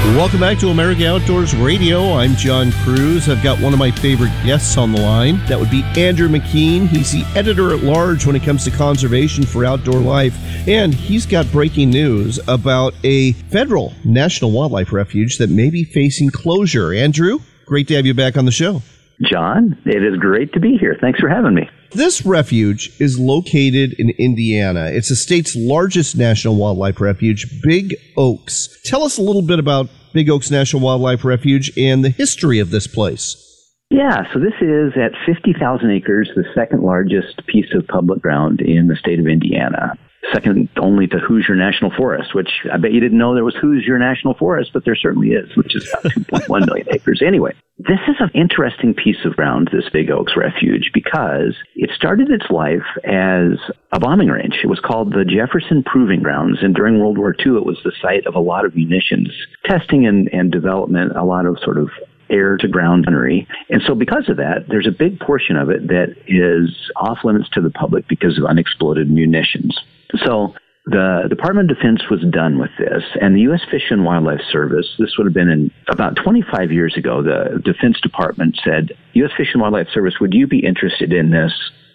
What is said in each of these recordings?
Welcome back to America Outdoors Radio. I'm John Cruz. I've got one of my favorite guests on the line. That would be Andrew McKean. He's the editor-at-large when it comes to conservation for outdoor life. And he's got breaking news about a federal national wildlife refuge that may be facing closure. Andrew, great to have you back on the show. John, it is great to be here. Thanks for having me. This refuge is located in Indiana. It's the state's largest national wildlife refuge, Big Oaks. Tell us a little bit about Big Oaks National Wildlife Refuge and the history of this place. Yeah, so this is at 50,000 acres, the second largest piece of public ground in the state of Indiana. Second only to Hoosier National Forest, which I bet you didn't know there was Hoosier National Forest, but there certainly is, which is about 2.1 million acres. Anyway, this is an interesting piece of ground, this Big Oaks Refuge, because it started its life as a bombing range. It was called the Jefferson Proving Grounds, and during World War II, it was the site of a lot of munitions testing and development, a lot of sort of air-to-ground gunnery. And so because of that, there's a big portion of it that is off limits to the public because of unexploded munitions. So the Department of Defense was done with this, and the U.S. Fish and Wildlife Service, this would have been in about 25 years ago, the Defense Department said, U.S. Fish and Wildlife Service, would you be interested in this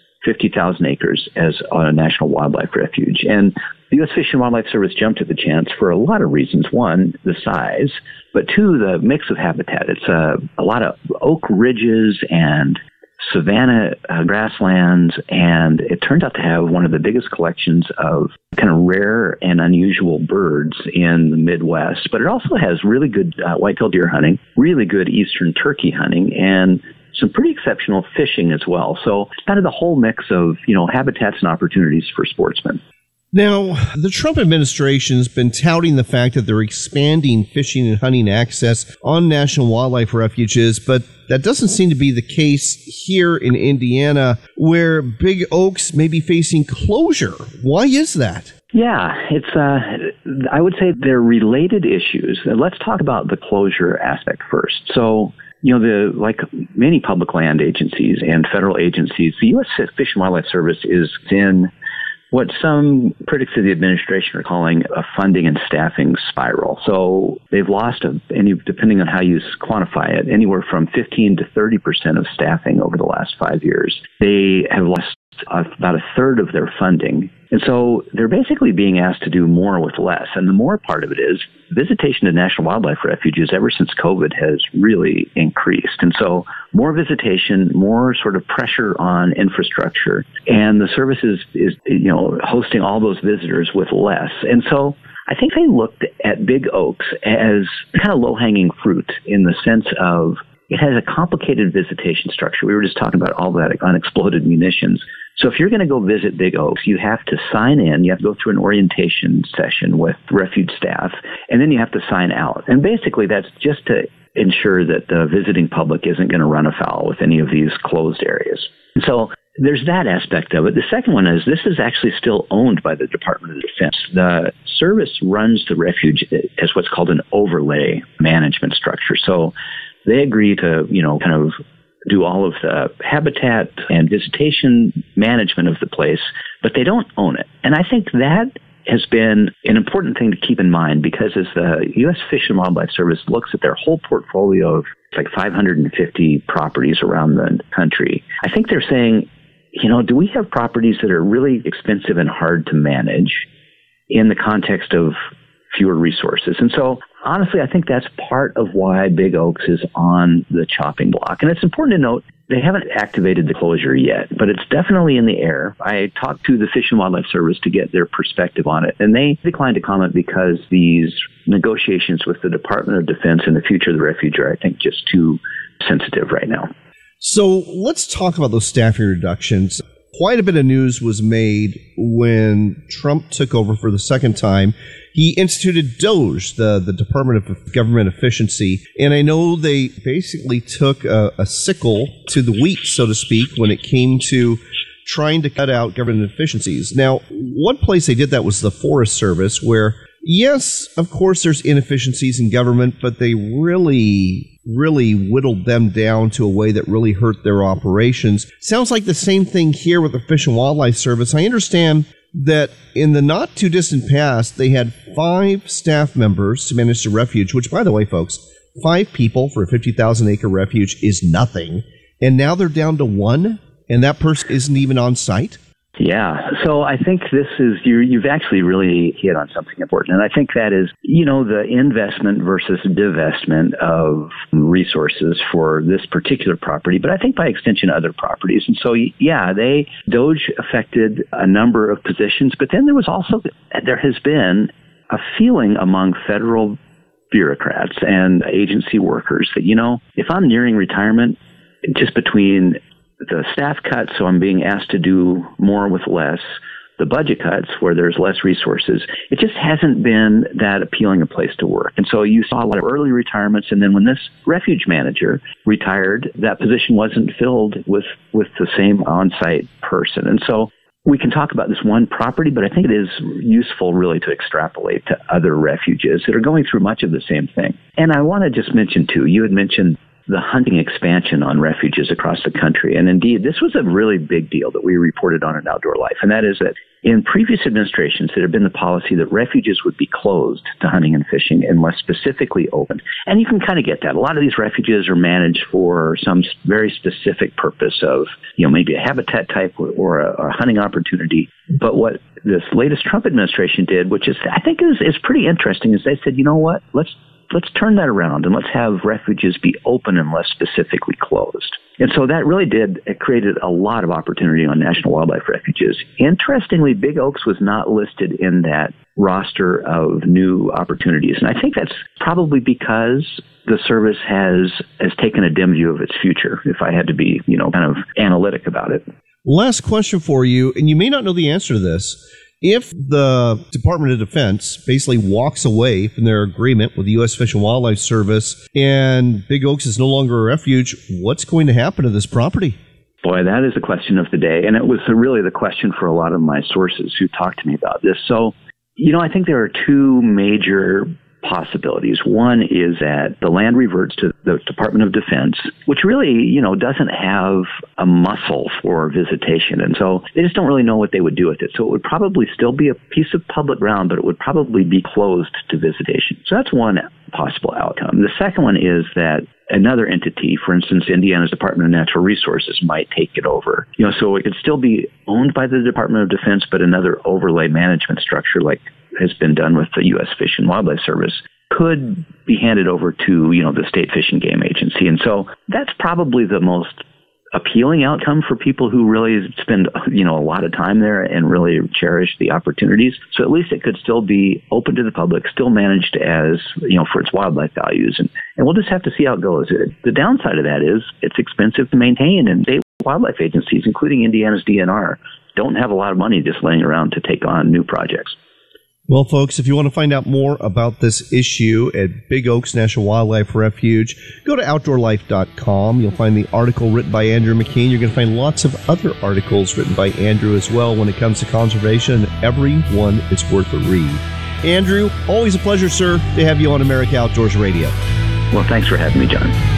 50,000 acres as a national wildlife refuge? And the U.S. Fish and Wildlife Service jumped at the chance for a lot of reasons. One, the size, but two, the mix of habitat. It's a lot of oak ridges and savanna grasslands, and it turned out to have one of the biggest collections of kind of rare and unusual birds in the Midwest. But it also has really good white-tailed deer hunting, really good eastern turkey hunting, and some pretty exceptional fishing as well. So it's kind of the whole mix of, habitats and opportunities for sportsmen. Now, the Trump administration has been touting the fact that they're expanding fishing and hunting access on national wildlife refuges, but that doesn't seem to be the case here in Indiana, where Big Oaks may be facing closure. Why is that? Yeah, it's, I would say they're related issues. Let's talk about the closure aspect first. So, like many public land agencies and federal agencies, the U.S. Fish and Wildlife Service is in what some critics of the administration are calling a funding and staffing spiral. So they've lost, depending on how you quantify it, anywhere from 15 to 30% of staffing over the last 5 years. They have lost about a third of their funding. And so they're basically being asked to do more with less. And the more part of it is visitation to national wildlife refuges ever since COVID has really increased. And so more visitation, more sort of pressure on infrastructure, and the service is hosting all those visitors with less. And so I think they looked at Big Oaks as kind of low-hanging fruit in the sense of it has a complicated visitation structure. We were just talking about all that unexploded munitions. So if you're going to go visit Big Oaks, you have to sign in, you have to go through an orientation session with refuge staff, and then you have to sign out. And basically that's just to ensure that the visiting public isn't going to run afoul with any of these closed areas. So there's that aspect of it. The second one is this is actually still owned by the Department of Defense. The service runs the refuge as what's called an overlay management structure. So they agree to, kind of do all of the habitat and visitation management of the place, but they don't own it. And I think that has been an important thing to keep in mind, because as the U.S. Fish and Wildlife Service looks at their whole portfolio of like 550 properties around the country, I think they're saying, do we have properties that are really expensive and hard to manage in the context of fewer resources? And so honestly, I think that's part of why Big Oaks is on the chopping block. And it's important to note they haven't activated the closure yet, but it's definitely in the air. I talked to the Fish and Wildlife Service to get their perspective on it, and they declined to comment because these negotiations with the Department of Defense and the future of the refuge are, I think, just too sensitive right now. So let's talk about those staffing reductions. Quite a bit of news was made when Trump took over for the second time. He instituted DOGE, the Department of Government Efficiency, and I know they basically took a sickle to the wheat, so to speak, when it came to trying to cut out government efficiencies. Now, one place they did that was the Forest Service, where, yes, of course, there's inefficiencies in government, but they really whittled them down to a way that really hurt their operations. Sounds like the same thing here with the Fish and Wildlife Service. I understand that in the not too distant past, they had 5 staff members to manage the refuge, which, by the way, folks, 5 people for a 50,000 acre refuge is nothing. And now they're down to 1, and that person isn't even on site? Yeah. So I think this is, you've actually really hit on something important. And I think that is, the investment versus divestment of resources for this particular property, but I think by extension other properties. And so, DOGE affected a number of positions, but then there has been a feeling among federal bureaucrats and agency workers that, if I'm nearing retirement, just between the staff cuts, so I'm being asked to do more with less, the budget cuts where there's less resources, it just hasn't been that appealing a place to work. And so you saw a lot of early retirements, and then when this refuge manager retired, that position wasn't filled with the same on-site person. And so we can talk about this one property, but I think it is useful really to extrapolate to other refuges that are going through much of the same thing. And I want to just mention, too, you had mentioned the hunting expansion on refuges across the country. And indeed, this was a really big deal that we reported on in Outdoor Life. And that is that in previous administrations, there had been the policy that refuges would be closed to hunting and fishing unless specifically opened. And you can kind of get that. A lot of these refuges are managed for some very specific purpose of, maybe a habitat type or a hunting opportunity. But what this latest Trump administration did, which I think is pretty interesting, is they said, you know what, let's turn that around and let's have refuges be open unless specifically closed. And so that really it created a lot of opportunity on National Wildlife Refuges. Interestingly, Big Oaks was not listed in that roster of new opportunities. And I think that's probably because the service has taken a dim view of its future, if I had to be, kind of analytic about it. Last question for you, and you may not know the answer to this. If the Department of Defense basically walks away from their agreement with the U.S. Fish and Wildlife Service and Big Oaks is no longer a refuge, what's going to happen to this property? Boy, that is the question of the day. And it was really the question for a lot of my sources who talked to me about this. So, I think there are 2 major possibilities. One is that the land reverts to the Department of Defense, which really, doesn't have a muscle for visitation. And so they just don't really know what they would do with it. So it would probably still be a piece of public ground, but it would probably be closed to visitation. So that's one possible outcome. The second one is that another entity, for instance, Indiana's Department of Natural Resources, might take it over. So it could still be owned by the Department of Defense, but another overlay management structure like has been done with the U.S. Fish and Wildlife Service could be handed over to, the State Fish and Game Agency. And so that's probably the most appealing outcome for people who really spend, a lot of time there and really cherish the opportunities. So at least it could still be open to the public, still managed as, for its wildlife values. And we'll just have to see how it goes. The downside of that is it's expensive to maintain, and state wildlife agencies, including Indiana's DNR, don't have a lot of money just laying around to take on new projects. Well, folks, if you want to find out more about this issue at Big Oaks National Wildlife Refuge, go to OutdoorLife.com. You'll find the article written by Andrew McKean. You're going to find lots of other articles written by Andrew as well when it comes to conservation. Every one is worth a read. Andrew, always a pleasure, sir, to have you on America Outdoors Radio. Well, thanks for having me, John.